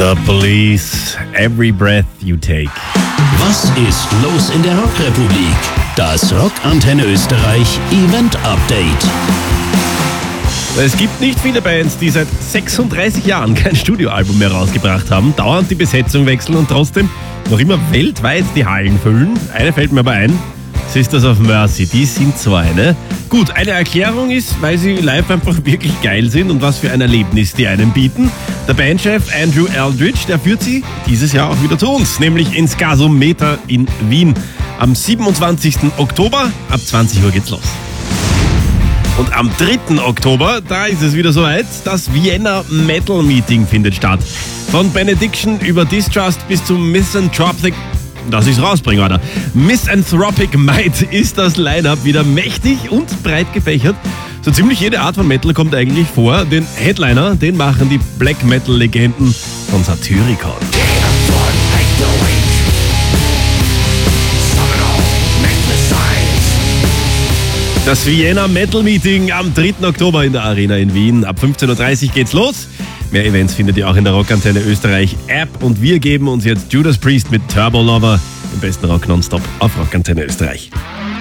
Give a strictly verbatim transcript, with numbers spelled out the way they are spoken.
The Police, Every Breath You Take. Was ist los in der Rockrepublik? Das Rockantenne Österreich Event Update. Es gibt nicht viele Bands, die seit sechsunddreißig Jahren kein Studioalbum mehr rausgebracht haben, dauernd die Besetzung wechseln und trotzdem noch immer weltweit die Hallen füllen. Eine fällt mir aber ein, Sisters of Mercy, die sind so eine. Gut, eine Erklärung ist, weil sie live einfach wirklich geil sind und was für ein Erlebnis die einen bieten. Der Bandchef Andrew Eldridge, der führt sie dieses Jahr auch wieder zu uns, nämlich ins Gasometer in Wien. Am siebenundzwanzigsten Oktober, ab zwanzig Uhr geht's los. Und am dritten Oktober, da ist es wieder soweit, das Vienna Metal Meeting findet statt. Von Benediction über Distrust bis zum Misanthropic, dass ich's rausbringe, oder? Misanthropic Might ist das Line-Up wieder mächtig und breit gefächert. So ziemlich jede Art von Metal kommt eigentlich vor. Den Headliner, den machen die Black Metal Legenden von Satyricon. Das Vienna Metal Meeting am dritten Oktober in der Arena in Wien. Ab fünfzehn Uhr dreißig geht's los. Mehr Events findet ihr auch in der Rockantenne Österreich App. Und wir geben uns jetzt Judas Priest mit Turbo Lover, im besten Rock nonstop auf Rockantenne Österreich.